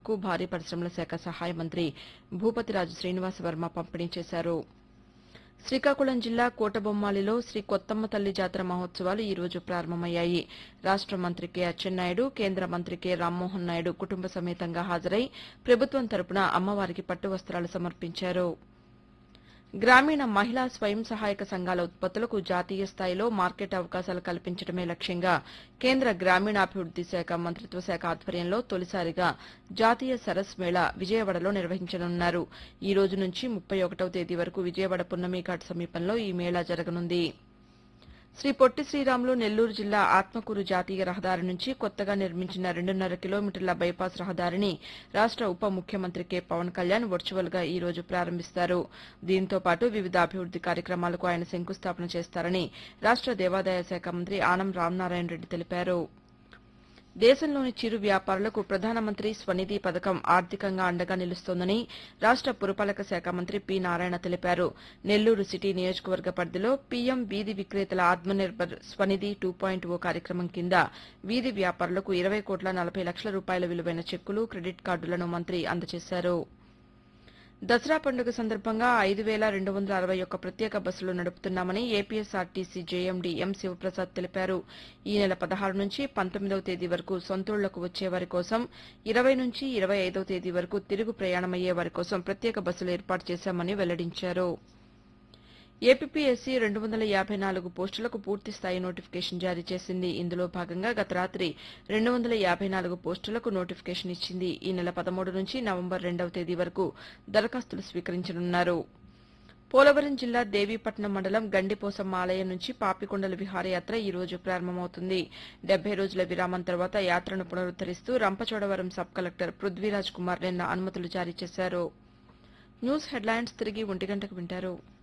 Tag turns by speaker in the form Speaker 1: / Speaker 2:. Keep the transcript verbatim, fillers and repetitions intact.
Speaker 1: కు భారీ పరిశ్రమల శాఖ సహాయ మంత్రి భూపతిరాజు శ్రీనివాస వర్మ పంపిణీ చేశారు. శ్రీకాకుళం జిల్లా కోటబొమ్మాలిలో శ్రీ కొత్తమ్మ తల్లి జాతర మహోత్సవాలు ఈ రోజు ప్రారంభమయ్యాయి. రాష్ట మంత్రి కె అచ్చెన్నాయుడు, కేంద్ర మంత్రి కె రామ్మోహన్ నాయుడు కుటుంబ సమేతంగా హాజరై ప్రభుత్వం తరపున అమ్మవారికి పట్టు వస్తాలు సమర్పించారు. గ్రామీణ మహిళా స్వయం సహాయక సంఘాల ఉత్పత్తులకు జాతీయ స్థాయిలో మార్కెట్ అవకాశాలు కల్పించడమే లక్ష్యంగా కేంద్ర గ్రామీణాభివృద్ది శాఖ మంత్రిత్వ శాఖ ఆధ్వర్యంలో తొలిసారిగా జాతీయ సరస్ మేళా విజయవాడలో నిర్వహించనున్నారు. ఈ రోజు నుంచి ముప్పై ఒకటవ తేదీ వరకు విజయవాడ పున్నమిఘాట్ సమీపంలో ఈ మేళా జరగనుంది. శ్రీ పొట్టి శ్రీరాములు నెల్లూరు జిల్లా ఆత్మకూరు జాతీయ రహదారి నుంచి కొత్తగా నిర్మించిన రెండున్నర కిలోమీటర్ల బైపాస్ రహదారిని రాష్ట ఉప ముఖ్యమంత్రి కె పవన్ కళ్యాణ్ వర్చువల్ గా ఈ రోజు ప్రారంభిస్తారు. దీంతో పాటు వివిధ అభివృద్ది కార్యక్రమాలకు ఆయన శంకుస్థాపన చేస్తారని రాష్ట దేవాదాయ శాఖ మంత్రి ఆనం రామనారాయణ రెడ్డి తెలిపారు. దేశంలోని చిరు వ్యాపారులకు ప్రధానమంత్రి స్వనిధి పథకం ఆర్థికంగా అండగా నిలుస్తోందని రాష్ట పురపాలక శాఖ మంత్రి పి నారాయణ తెలిపారు. నెల్లూరు సిటీ నియోజకవర్గ పరిధిలో పీఎం వీధి విక్రేతల ఆత్మనిర్భర్ స్వనిధి టూ పాయింట్ ఓ కార్యక్రమం కింద వీధి వ్యాపారులకు ఇరవై కోట్ల నలభై లక్షల రూపాయల విలువైన చెక్కులు, క్రెడిట్ కార్డులను మంత్రి అందజేశారు. దసరా పండుగ సందర్భంగా ఐదు వేల రెండు వందల అరవై ఒక్క ప్రత్యేక బస్సులు నడుపుతున్నామని ఏపీఎస్ఆర్టీసీ జేఎండీ ఎం శివప్రసాద్ తెలిపారు. ఈ నెల పదహారు నుంచి పంతొమ్మిదవ తేదీ వరకు సొంతూళ్లకు వచ్చే వారి కోసం, ఇరవై నుంచి ఇరవై ఐదవ తేదీ వరకు తిరుగు ప్రయాణమయ్యే వారి కోసం ప్రత్యేక బస్సులు ఏర్పాటు చేశామని వెల్లడించారు. ఏపీపీఎస్సీ రెండు వందల యాభై నాలుగు పోస్టులకు పూర్తిస్థాయి నోటిఫికేషన్ జారీ చేసింది. ఇందులో భాగంగా గత రాత్రి రెండు వందల యాభై నాలుగు పోస్టులకు నోటిఫికేషన్ ఇచ్చింది. ఈ నెల పదమూడు నుంచి నవంబర్ రెండవ తేదీ వరకు దరఖాస్తులు స్వీకరించనున్నారు. పోలవరం జిల్లా దేవీపట్నం మండలం గండిపోసమ్మ ఆలయం నుంచి పాపికొండల విహారయాత్ర ఈ రోజు ప్రారంభమవుతుంది. డెబ్బై రోజుల విరామం తర్వాత యాత్రను పునరుద్దరిస్తూ రంపచోడవరం సబ్ కలెక్టర్ పృథ్వీరాజ్ కుమార్ నిన్న అనుమతులు జారీ చేశారు. న్యూస్ హెడ్లైన్స్ తిరిగి ఒంటి గంటకు వింటారు.